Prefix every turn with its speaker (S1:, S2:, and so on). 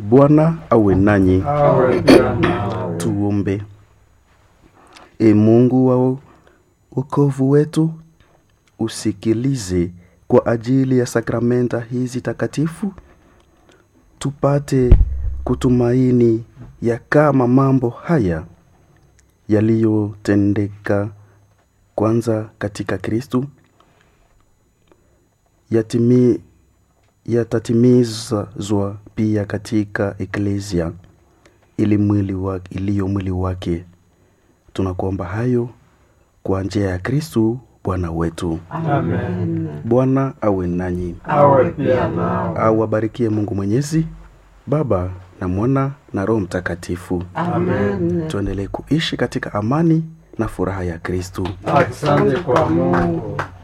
S1: Bwana awe nanyi.
S2: Awe pia nawe.
S1: Tuombe. Mungu wa wokovu wetu, usikilize kwa ajili ya sakramenta hizi takatifu, tupate kutumaini ya kama mambo haya yaliyotendeka kwanza katika Kristo yatatimizwa pia katika Eklesia iliyo mwili wake. Tunakuomba hayo kwa njia ya Kristo Bwana wetu.
S2: Amen.
S1: Bwana awe nanyi.
S2: Awe pia nawe.
S1: Awabarikie Mungu Mwenyezi, Baba na Mwana na Roho Mtakatifu.
S2: Amen.
S1: Tuendelee kuishi katika amani na furaha ya Kristo.
S2: Asante kwa Mungu.